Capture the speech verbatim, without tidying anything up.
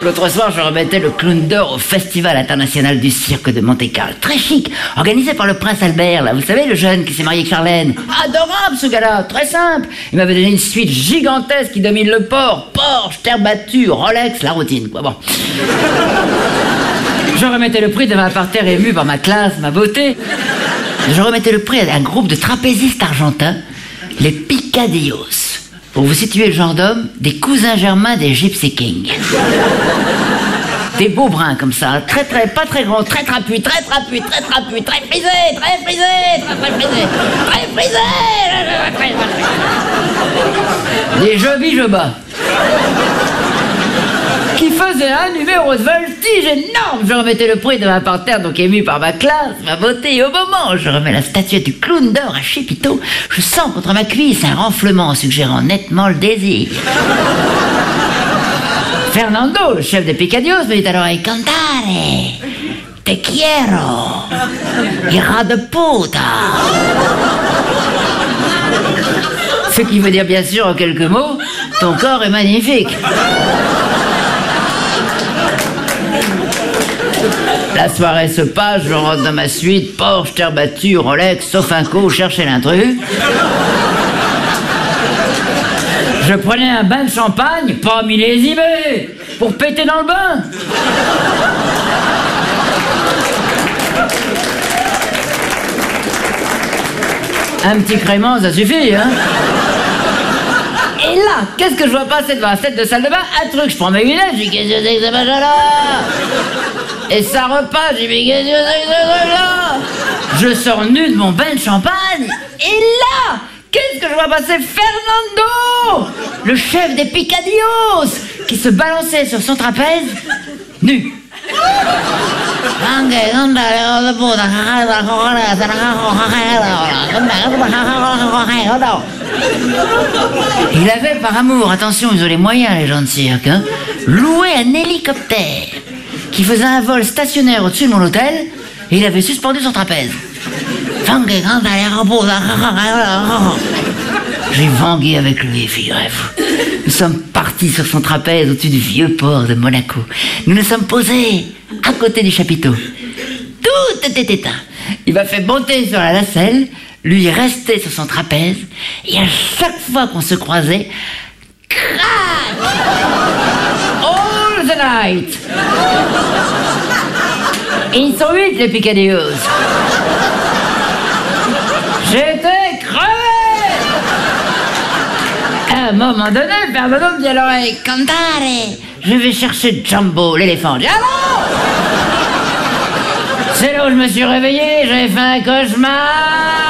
L'autre soir, je remettais le clown d'or au Festival international du cirque de Monte-Carlo. Très chic, organisé par le prince Albert, là, vous savez, le jeune qui s'est marié avec Charlène. Adorable ce gars-là, très simple. Il m'avait donné une suite gigantesque qui domine le port. Porsche, terre battue, Rolex, la routine, quoi, bon. Je remettais le prix devant un parterre ému par ma classe, ma beauté. Je remettais le prix à un groupe de trapézistes argentins, les Picadillos. Pour vous situer le genre d'homme, des cousins germains des Gypsy Kings. Des beaux bruns comme ça, très très, pas très grands, très trapus, très trapus, très trapus, très frisés, très frisés, très très frisés, très frisés, très frisés. Des jovis jobas. Qui faisait un numéro de voltige énorme. Je remettais le prix devant un parterre, donc ému par ma classe, ma beauté, et au moment où je remets la statuette du clown d'or à Chépiteau, je sens contre ma cuisse un renflement suggérant nettement le désir. Fernando, le chef des Picadillos, me dit à l'oreille: Cantare, te quiero, hija de puta. Ce qui veut dire bien sûr en quelques mots, ton corps est magnifique. La soirée se passe, je rentre dans ma suite, Porsche, terre battue, Rolex, sauf un coup, chercher l'intrus. Je prenais un bain de champagne, pas millésimé, pour péter dans le bain. Un petit crément, ça suffit, hein. Et là, qu'est-ce que je vois passer devant la tête de salle de bain? Un truc, je prends mes lunettes, je dis: qu'est-ce que c'est que ce machin-là? Et ça repasse, je dis: qu'est-ce que c'est que ce truc-là? Je sors nu de mon bain de champagne, et là, qu'est-ce que je vois passer? Fernando, le chef des Picadillos, qui se balançait sur son trapèze, nu. Il avait par amour, attention, ils ont les moyens les gens de cirque, hein, loué un hélicoptère qui faisait un vol stationnaire au-dessus de mon hôtel, et il avait suspendu son trapèze. J'ai vangué avec lui, figurez-vous. Nous sommes partis sur son trapèze au-dessus du vieux port de Monaco. Nous nous sommes posés à côté du chapiteau. Tout était éteint. Il m'a fait monter sur la nacelle, lui restait sur son trapèze, et à chaque fois qu'on se croisait, crac! All the night! Et ils sont huit, les Picadillos. J'étais crevé! À un moment donné, Fernando me dit à l'oreille: Cantare, je vais chercher Jumbo, l'éléphant. Je dis: allô! C'est là où je me suis réveillé, j'avais fait un cauchemar.